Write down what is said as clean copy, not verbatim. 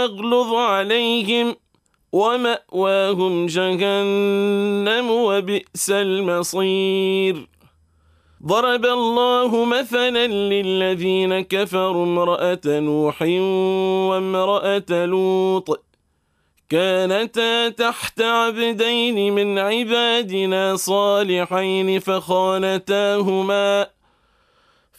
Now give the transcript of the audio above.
يغلظ عليهم ومأواهم جهنم وبئس المصير. ضرب الله مثلا للذين كفروا امرأة نوح وامرأة لوط كانتا تحت عبدين من عبادنا صالحين فخانتاهما